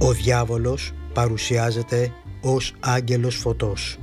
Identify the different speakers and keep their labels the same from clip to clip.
Speaker 1: Ο διάβολος παρουσιάζεται ως άγγελος φωτός.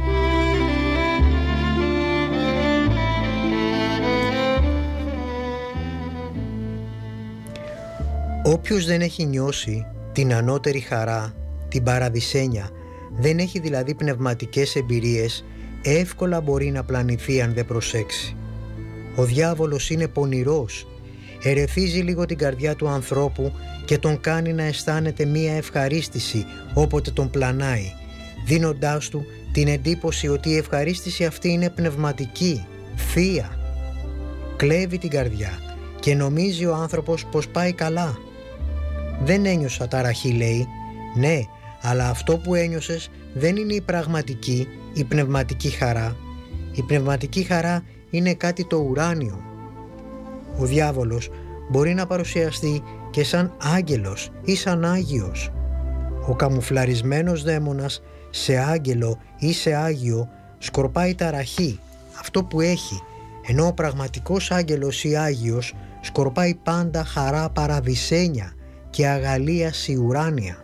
Speaker 1: Όποιος δεν έχει νιώσει την ανώτερη χαρά, την παραδεισένια, δεν έχει δηλαδή πνευματικές εμπειρίες, εύκολα μπορεί να πλανηθεί αν δεν προσέξει. Ο διάβολος είναι πονηρός, ερεθίζει λίγο την καρδιά του ανθρώπου και τον κάνει να αισθάνεται μία ευχαρίστηση όποτε τον πλανάει, δίνοντάς του την εντύπωση ότι η ευχαρίστηση αυτή είναι πνευματική, θεία. Κλέβει την καρδιά και νομίζει ο άνθρωπος πως πάει καλά. «Δεν ένιωσα ταραχή», λέει. Ναι, αλλά αυτό που ένιωσες δεν είναι η πραγματική, η πνευματική χαρά. Η πνευματική χαρά είναι κάτι το ουράνιο. Ο διάβολος μπορεί να παρουσιαστεί και σαν άγγελος ή σαν άγιος. Ο καμουφλαρισμένος δαίμονας σε άγγελο ή σε άγιο σκορπάει ταραχή, αυτό που έχει, ενώ ο πραγματικός άγγελος ή άγιος σκορπάει πάντα χαρά παραδεισένια και αγαλίαση ουράνια.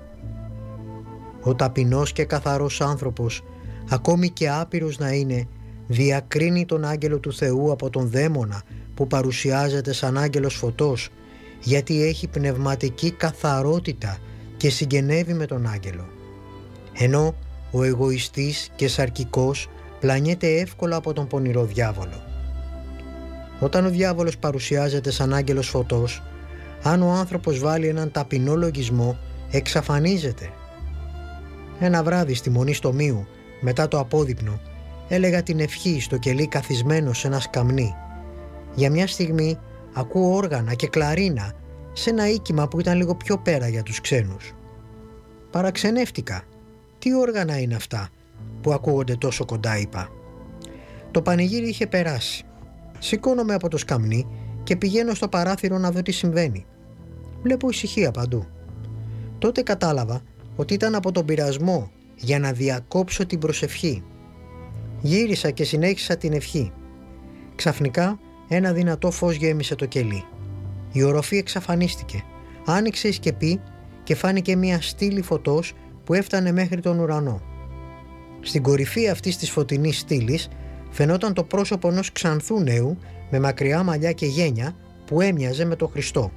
Speaker 1: Ο ταπεινός και καθαρός άνθρωπος, ακόμη και άπειρος να είναι, διακρίνει τον άγγελο του Θεού από τον δαίμονα που παρουσιάζεται σαν άγγελος φωτός, γιατί έχει πνευματική καθαρότητα και συγγενεύει με τον άγγελο. Ενώ ο εγωιστής και σαρκικός πλανιέται εύκολα από τον πονηρό διάβολο. Όταν ο διάβολος παρουσιάζεται σαν άγγελος φωτός, αν ο άνθρωπος βάλει έναν ταπεινό λογισμό, εξαφανίζεται. Ένα βράδυ στη Μονή Στομίου, μετά το απόδειπνο, έλεγα την ευχή στο κελί καθισμένο σε ένα σκαμνί. Για μια στιγμή ακούω όργανα και κλαρίνα σε ένα οίκημα που ήταν λίγο πιο πέρα για τους ξένους. Παραξενεύτηκα. Τι όργανα είναι αυτά που ακούγονται τόσο κοντά, είπα. Το πανηγύρι είχε περάσει. Σηκώνομαι από το σκαμνί και πηγαίνω στο παράθυρο να δω τι συμβαίνει. Βλέπω ησυχία παντού. Τότε κατάλαβα ότι ήταν από τον πειρασμό για να διακόψω την προσευχή. Γύρισα και συνέχισα την ευχή. Ξαφνικά ένα δυνατό φως γέμισε το κελί. Η οροφή εξαφανίστηκε. Άνοιξε η σκεπή και φάνηκε μια στήλη φωτός που έφτανε μέχρι τον ουρανό. Στην κορυφή αυτής της φωτεινής στήλης φαινόταν το πρόσωπο ενός ξανθού νέου με μακριά μαλλιά και γένια που έμοιαζε με τον Χριστό.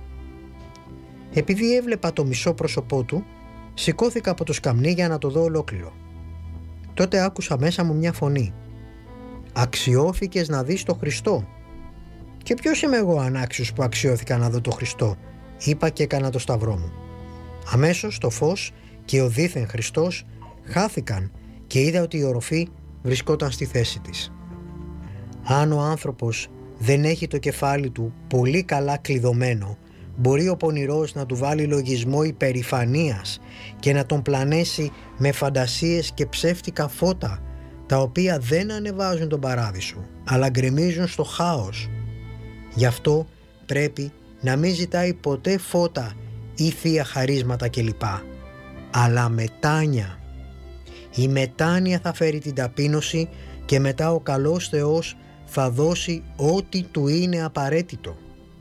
Speaker 1: Επειδή έβλεπα το μισό πρόσωπό του, σηκώθηκα από το σκαμνί για να το δω ολόκληρο. Τότε άκουσα μέσα μου μια φωνή. «Αξιώθηκες να δεις τον Χριστό?» «Και ποιος είμαι εγώ ανάξιος που αξιώθηκα να δω τον Χριστό?» είπα και έκανα το σταυρό μου. Αμέσως το φως και ο δήθεν Χριστός χάθηκαν και είδα ότι η οροφή βρισκόταν στη θέση της. Αν ο άνθρωπος δεν έχει το κεφάλι του πολύ καλά κλειδωμένο, μπορεί ο πονηρός να του βάλει λογισμό υπερηφανίας και να τον πλανέσει με φαντασίες και ψεύτικα φώτα, τα οποία δεν ανεβάζουν τον παράδεισο, αλλά γκρεμίζουν στο χάος. Γι' αυτό πρέπει να μην ζητάει ποτέ φώτα ή θεία χαρίσματα κλπ, αλλά μετάνοια. Η μετάνοια θα φέρει την ταπείνωση και μετά ο καλός Θεός θα δώσει ό,τι του είναι απαραίτητο.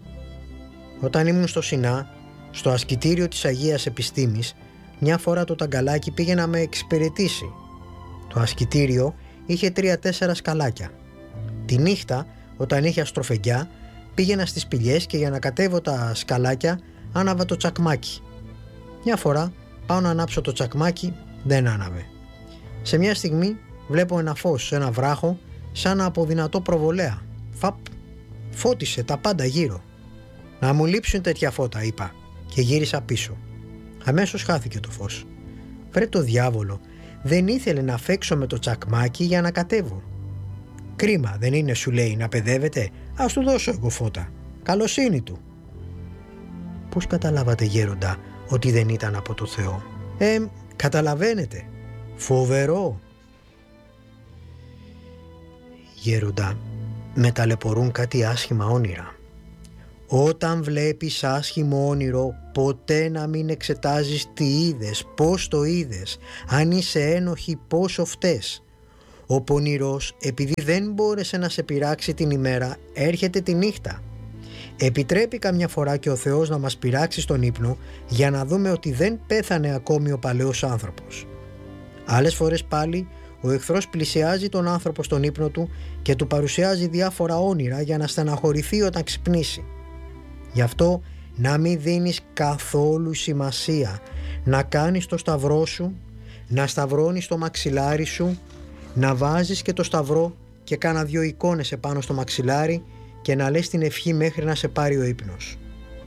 Speaker 1: Όταν ήμουν στο Σινά, στο ασκητήριο της Αγίας Επιστήμης, μια φορά το ταγκαλάκι πήγε να με εξυπηρετήσει. Το ασκητήριο είχε 3-4 σκαλάκια. Τη νύχτα, όταν είχε αστροφεγγιά, πήγαινα στις σπηλιές και για να κατέβω τα σκαλάκια άναβα το τσακμάκι. Μια φορά πάω να ανάψω το τσακμάκι, δεν άναβε. Σε μια στιγμή βλέπω ένα φως σε ένα βράχο σαν από δυνατό προβολέα. Φαπ, φώτισε τα πάντα γύρω. «Να μου λείψουν τέτοια φώτα», είπα και γύρισα πίσω. Αμέσως χάθηκε το φως. Βρε το διάβολο, δεν ήθελε να φέξω με το τσακμάκι για να κατέβω. «Κρίμα, δεν είναι», σου λέει, «να παιδεύεται? Ας του δώσω εγώ φώτα. Καλοσύνη του». Πώς καταλάβατε, γέροντα, ότι δεν ήταν από το Θεό? Καταλαβαίνετε. Φοβερό. Γέροντα, με ταλαιπωρούν κάτι άσχημα όνειρα. Όταν βλέπεις άσχημο όνειρο, ποτέ να μην εξετάζεις τι είδες, πώς το είδες, αν είσαι ένοχη, πόσο φταίς. Ο πονηρός, επειδή δεν μπόρεσε να σε πειράξει την ημέρα, έρχεται τη νύχτα. Επιτρέπει καμιά φορά και ο Θεός να μας πειράξει στον ύπνο για να δούμε ότι δεν πέθανε ακόμη ο παλαιός άνθρωπος. Άλλες φορές πάλι ο εχθρός πλησιάζει τον άνθρωπο στον ύπνο του και του παρουσιάζει διάφορα όνειρα για να στεναχωρηθεί όταν ξυπνήσει. Γι' αυτό να μην δίνεις καθόλου σημασία, να κάνεις το σταυρό σου, να σταυρώνεις το μαξιλάρι σου, να βάζεις και το σταυρό και κάνα 2 εικόνες επάνω στο μαξιλάρι και να λες την ευχή μέχρι να σε πάρει ο ύπνος.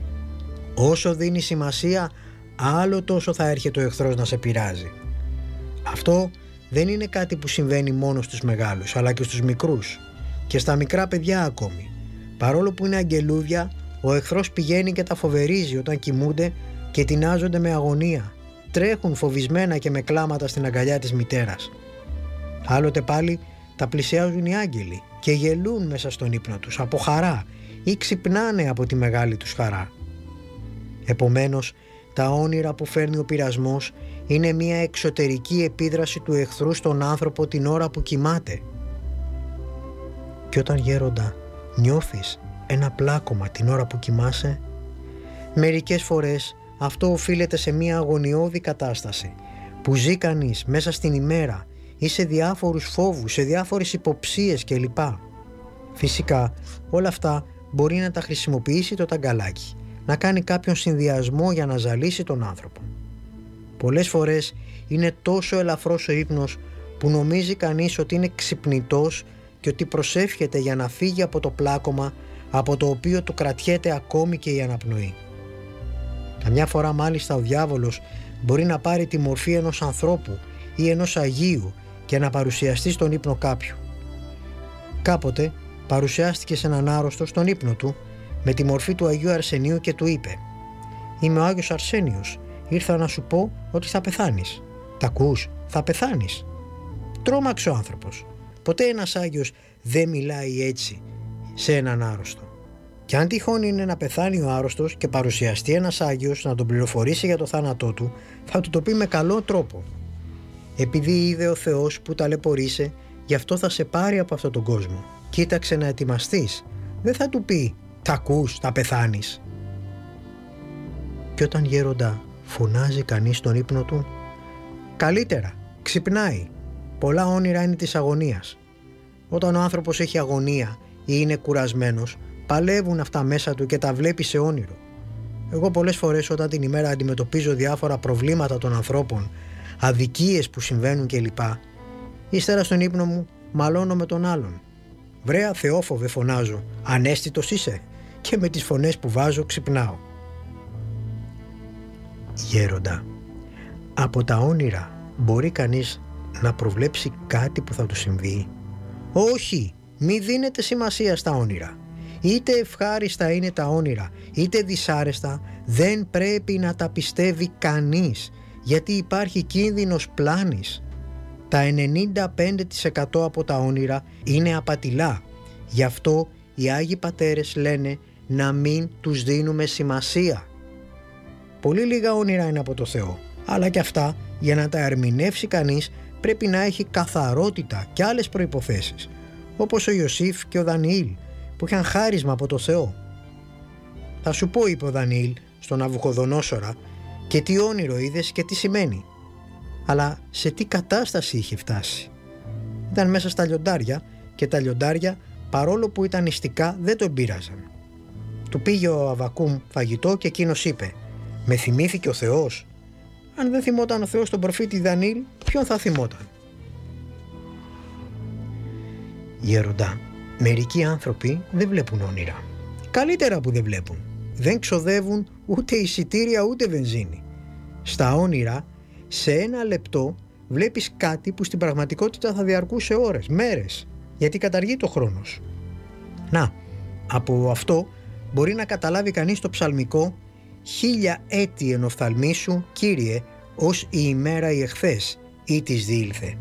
Speaker 1: Όσο δίνεις σημασία, άλλο τόσο θα έρχεται ο εχθρός να σε πειράζει. Αυτό δεν είναι κάτι που συμβαίνει μόνο στους μεγάλους, αλλά και στους μικρούς και στα μικρά παιδιά ακόμη. Παρόλο που είναι αγγελούδια, ο εχθρός πηγαίνει και τα φοβερίζει όταν κοιμούνται και τεινάζονται με αγωνία. Τρέχουν φοβισμένα και με κλάματα στην αγκαλιά της μητέρας. Άλλοτε πάλι τα πλησιάζουν οι άγγελοι και γελούν μέσα στον ύπνο τους από χαρά ή ξυπνάνε από τη μεγάλη τους χαρά. Επομένως, τα όνειρα που φέρνει ο πειρασμός είναι μια εξωτερική επίδραση του εχθρού στον άνθρωπο την ώρα που κοιμάται. Και όταν, γέροντα, νιώθεις ένα πλάκωμα την ώρα που κοιμάσαι, μερικές φορές αυτό οφείλεται σε μια αγωνιώδη κατάσταση που ζει κανείς μέσα στην ημέρα ή σε διάφορους φόβους, σε διάφορες υποψίες κλπ. Φυσικά όλα αυτά μπορεί να τα χρησιμοποιήσει το ταγκαλάκι, να κάνει κάποιον συνδυασμό για να ζαλίσει τον άνθρωπο. Πολλές φορές είναι τόσο ελαφρός ο ύπνος που νομίζει κανείς ότι είναι ξυπνητός και ότι προσεύχεται για να φύγει από το πλάκωμα από το οποίο του κρατιέται ακόμη και η αναπνοή. Καμιά φορά μάλιστα ο διάβολος μπορεί να πάρει τη μορφή ενός ανθρώπου ή ενός Αγίου και να παρουσιαστεί στον ύπνο κάποιου. Κάποτε παρουσιάστηκε σε έναν άρρωστο στον ύπνο του με τη μορφή του Αγίου Αρσενίου και του είπε: «Είμαι ο Άγιος Αρσένιος, ήρθα να σου πω ότι θα πεθάνεις». «Τα ακούς, θα πεθάνεις». Τρόμαξε ο άνθρωπος. Ποτέ ένας Άγιος δεν μιλάει έτσι σε έναν άρρωστο. Και αν τυχόν είναι να πεθάνει ο άρρωστος και παρουσιαστεί ένας Άγιος να τον πληροφορήσει για το θάνατό του, θα του το πει με καλό τρόπο. Επειδή είδε ο Θεός που ταλαιπωρείσαι, γι' αυτό θα σε πάρει από αυτόν τον κόσμο. Κοίταξε να ετοιμαστείς. Δεν θα του πει «Τα ακούς, θα πεθάνεις». Και όταν, γέροντα, φωνάζει κανείς στον ύπνο του, καλύτερα, ξυπνάει. Πολλά όνειρα είναι της αγωνίας. Όταν ο άνθρωπος έχει αγωνία ή είναι κουρασμένος, παλεύουν αυτά μέσα του και τα βλέπει σε όνειρο. Εγώ πολλές φορές όταν την ημέρα αντιμετωπίζω διάφορα προβλήματα των ανθρώπων, αδικίες που συμβαίνουν κλπ, ύστερα στον ύπνο μου μαλώνω με τον άλλον. «Βρέα Θεόφοβε», φωνάζω, «ανέστητος είσαι», και με τις φωνές που βάζω ξυπνάω. Γέροντα, από τα όνειρα μπορεί κανείς να προβλέψει κάτι που θα του συμβεί? Όχι, μη δίνετε σημασία στα όνειρα. Είτε ευχάριστα είναι τα όνειρα, είτε δυσάρεστα, δεν πρέπει να τα πιστεύει κανείς, γιατί υπάρχει κίνδυνος πλάνης. Τα 95% από τα όνειρα είναι απατηλά. Γι' αυτό οι Άγιοι Πατέρες λένε να μην τους δίνουμε σημασία. Πολύ λίγα όνειρα είναι από το Θεό, αλλά και αυτά, για να τα ερμηνεύσει κανείς, πρέπει να έχει καθαρότητα και άλλες προϋποθέσεις, όπως ο Ιωσήφ και ο Δανιήλ, που είχαν χάρισμα από το Θεό. «Θα σου πω», είπε ο Δανιήλ στον Ναβουχοδονόσορα, «και τι όνειρο είδες και τι σημαίνει». Αλλά σε τι κατάσταση είχε φτάσει? Ήταν μέσα στα λιοντάρια και τα λιοντάρια, παρόλο που ήταν νηστικά, δεν τον πείραζαν. Του πήγε ο Αββακούμ φαγητό και εκείνος είπε: «Με θυμήθηκε ο Θεός». Αν δεν θυμόταν ο Θεός τον προφήτη Δανιήλ, ποιον θα θυμόταν? Γέροντα, μερικοί άνθρωποι δεν βλέπουν όνειρα. Καλύτερα που δεν βλέπουν. Δεν ξοδεύουν ούτε εισιτήρια ούτε βενζίνη. Στα όνειρα, σε 1 λεπτό βλέπεις κάτι που στην πραγματικότητα θα διαρκούσε ώρες, μέρες, γιατί καταργεί το χρόνος. Να, από αυτό μπορεί να καταλάβει κανείς το ψαλμικό «1000 έτη εν οφθαλμοί σου, Κύριε, ως η ημέρα η εχθές ή της διήλθε».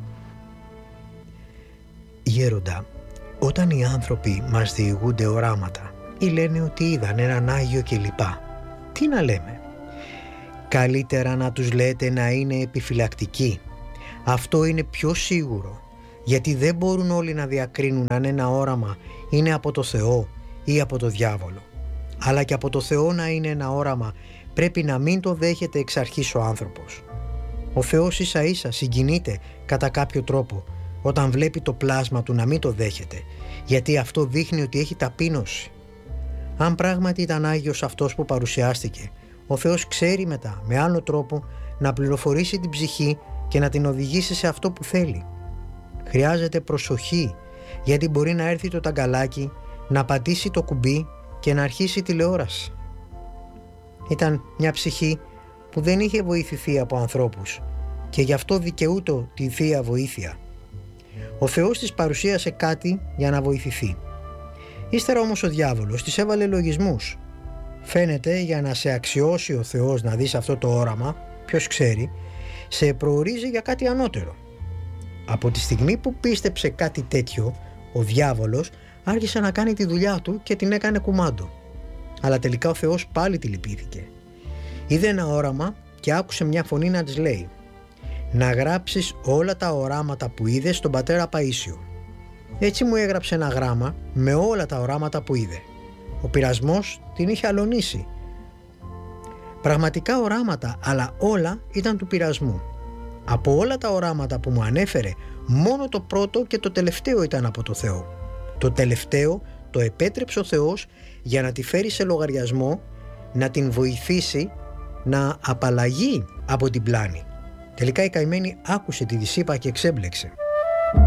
Speaker 1: Γέροντα, όταν οι άνθρωποι μας διηγούνται οράματα ή λένε ότι είδαν έναν Άγιο κλπ, τι να λέμε? Καλύτερα να τους λέτε να είναι επιφυλακτικοί. Αυτό είναι πιο σίγουρο, γιατί δεν μπορούν όλοι να διακρίνουν αν ένα όραμα είναι από το Θεό ή από το διάβολο. αλλά και από το Θεό να είναι ένα όραμα, πρέπει να μην το δέχεται εξ αρχής ο άνθρωπος. Ο Θεός ίσα ίσα συγκινείται κατά κάποιο τρόπο όταν βλέπει το πλάσμα του να μην το δέχεται, γιατί αυτό δείχνει ότι έχει ταπείνωση. Αν πράγματι ήταν Άγιος αυτός που παρουσιάστηκε, ο Θεός ξέρει μετά με άλλο τρόπο να πληροφορήσει την ψυχή και να την οδηγήσει σε αυτό που θέλει. Χρειάζεται προσοχή, γιατί μπορεί να έρθει το ταγκαλάκι, να πατήσει το κουμπί και να αρχίσει τηλεόραση. Ήταν μια ψυχή που δεν είχε βοηθηθεί από ανθρώπους και γι' αυτό δικαιούτο τη Θεία Βοήθεια. Ο Θεός της παρουσίασε κάτι για να βοηθηθεί. Ύστερα όμως ο διάβολος της έβαλε λογισμούς. Φαίνεται για να σε αξιώσει ο Θεός να δεις αυτό το όραμα, ποιος ξέρει, σε προορίζει για κάτι ανώτερο. Από τη στιγμή που πίστεψε κάτι τέτοιο, ο διάβολος άρχισε να κάνει τη δουλειά του και την έκανε κουμάντο. Αλλά τελικά ο Θεός πάλι τη λυπήθηκε. Είδε ένα όραμα και άκουσε μια φωνή να της λέει: «Να γράψεις όλα τα οράματα που είδες στον πατέρα Παΐσιο». Έτσι μου έγραψε ένα γράμμα με όλα τα οράματα που είδε. Ο πειρασμός την είχε αλωνίσει. Πραγματικά οράματα, αλλά όλα ήταν του πειρασμού. Από όλα τα οράματα που μου ανέφερε, μόνο το πρώτο και το τελευταίο ήταν από το Θεό. Το τελευταίο το επέτρεψε ο Θεός για να τη φέρει σε λογαριασμό, να την βοηθήσει να απαλλαγεί από την πλάνη. Τελικά η καημένη άκουσε τι της είπα και ξέμπλεξε.